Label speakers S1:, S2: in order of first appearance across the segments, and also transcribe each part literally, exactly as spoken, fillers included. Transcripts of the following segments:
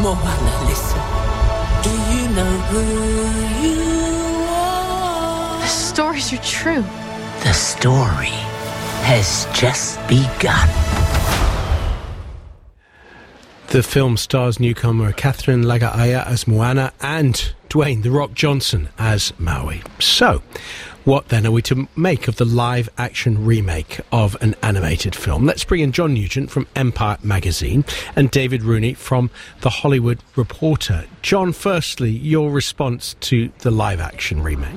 S1: Moana, listen. Do you know who you are?
S2: The stories are true.
S1: The story has just begun.
S3: The film stars newcomer Katherine Lagaaya as Moana and Dwayne "The Rock" Johnson as Maui. So, what then are we to make of the live-action remake of an animated film? Let's bring in John Nugent from Empire Magazine and David Rooney from The Hollywood Reporter. John, firstly, your response to the live-action remake.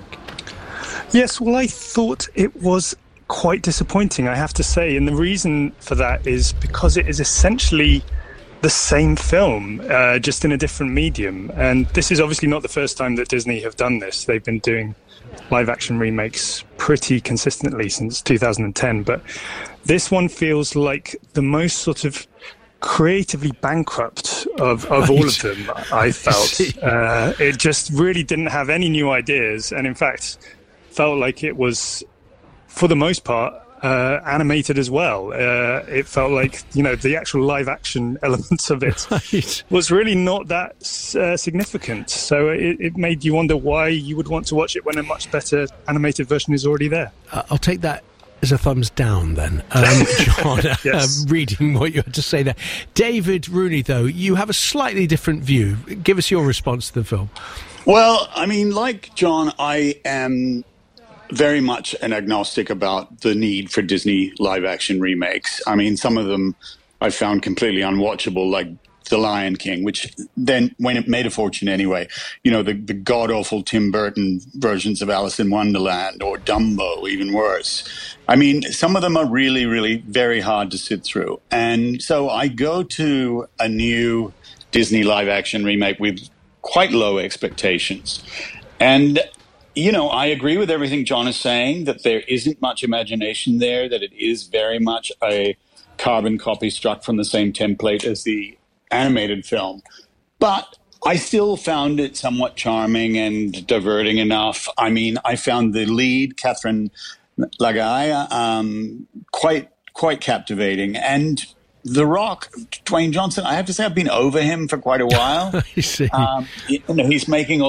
S4: Yes, well, I thought it was quite disappointing, I have to say. And the reason for that is because it is essentially the same film, uh, just in a different medium. And this is obviously not the first time that Disney have done this. They've been doing live-action remakes pretty consistently since two thousand ten. But this one feels like the most sort of creatively bankrupt of, of all of them, I felt. Uh, it just really didn't have any new ideas. And in fact, felt like it was, for the most part, Uh, animated as well. Uh, it felt like, you know, the actual live action elements of it right. was really not that uh, significant. So it, it made you wonder why you would want to watch it when a much better animated version is already there.
S3: Uh, I'll take that as a thumbs down then, um, John,
S4: yes.
S3: um, reading what you had to say there. David Rooney, though, you have a slightly different view. Give us your response to the film.
S5: Well, I mean, like John, I am very much an agnostic about the need for Disney live-action remakes. I mean, some of them I found completely unwatchable, like The Lion King, which then, when it made a fortune anyway, you know, the, the god-awful Tim Burton versions of Alice in Wonderland or Dumbo, even worse. I mean, some of them are really, really very hard to sit through. And so I go to a new Disney live-action remake with quite low expectations. And you know, I agree with everything John is saying, that there isn't much imagination there, that it is very much a carbon copy struck from the same template as the animated film. But I still found it somewhat charming and diverting enough. I mean, I found the lead, Katherine Lagaaya, um, quite, quite captivating. And The Rock, Dwayne Johnson, I have to say I've been over him for quite a while.
S3: I see.
S5: Um, you know, he's making